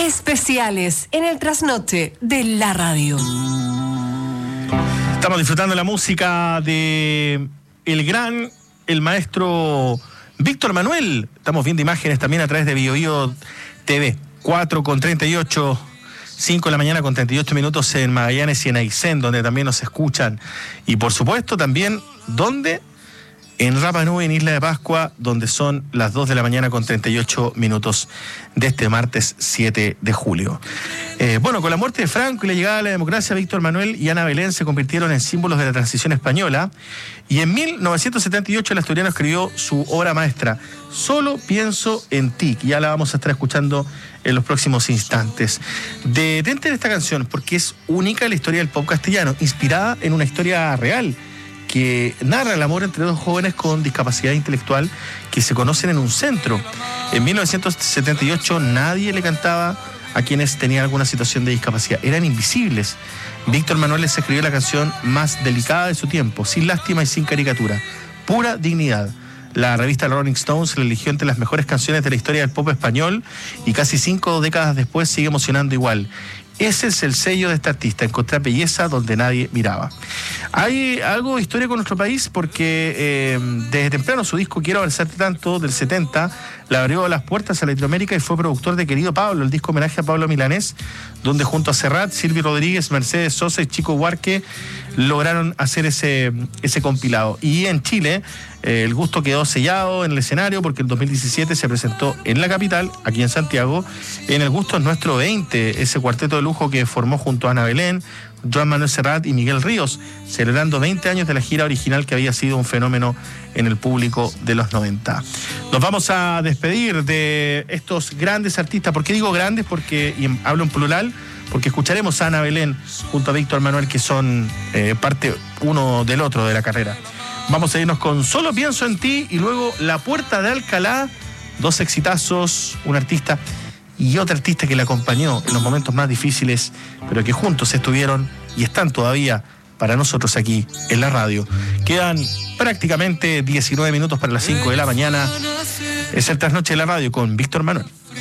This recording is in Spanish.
Especiales en el trasnoche de la radio. Estamos disfrutando la música de el maestro Víctor Manuel. Estamos viendo imágenes también a través de BioBio TV. 4:38, 5 de la mañana con 38 minutos en Magallanes y en Aysén, donde también nos escuchan. Y por supuesto también, ¿dónde? En Rapa Nui, en Isla de Pascua, donde son las 2 de la mañana con 38 minutos de este martes 7 de julio. Bueno, con la muerte de Franco y la llegada a la democracia, Víctor Manuel y Ana Belén se convirtieron en símbolos de la transición española. Y en 1978 el asturiano escribió su obra maestra, Solo pienso en ti, que ya la vamos a estar escuchando en los próximos instantes. Detente en esta canción, porque es única en la historia del pop castellano, inspirada en una historia real, que narra el amor entre dos jóvenes con discapacidad intelectual que se conocen en un centro. En 1978 nadie le cantaba a quienes tenían alguna situación de discapacidad, eran invisibles. Víctor Manuel les escribió la canción más delicada de su tiempo, sin lástima y sin caricatura, pura dignidad. La revista Rolling Stones la eligió entre las mejores canciones de la historia del pop español y casi 5 décadas después sigue emocionando igual. Ese es el sello de este artista, encontrar belleza donde nadie miraba. Hay algo de historia con nuestro país porque desde temprano su disco Quiero abrazarte tanto, del 70, le abrió las puertas a Latinoamérica y fue productor de Querido Pablo, el disco homenaje a Pablo Milanés, donde junto a Serrat, Silvio Rodríguez, Mercedes Sosa y Chico Huarque lograron hacer ese compilado. Y en Chile el gusto quedó sellado en el escenario porque en 2017 se presentó en la capital, aquí en Santiago, en El Gusto es Nuestro 20, ese cuarteto de lujo que formó junto a Ana Belén, Joan Manuel Serrat y Miguel Ríos, celebrando 20 años de la gira original que había sido un fenómeno en el público de los 90. Nos vamos a despedir de estos grandes artistas. ¿Por qué digo grandes? Porque, y hablo en plural, porque escucharemos a Ana Belén junto a Víctor Manuel, que son parte uno del otro de la carrera. Vamos a irnos con Solo pienso en ti y luego La Puerta de Alcalá, 2 exitazos, un artista y otro artista que le acompañó en los momentos más difíciles, pero que juntos estuvieron y están todavía para nosotros aquí en la radio. Quedan prácticamente 19 minutos para las 5 de la mañana. Es el Trasnoche de la Radio con Víctor Manuel.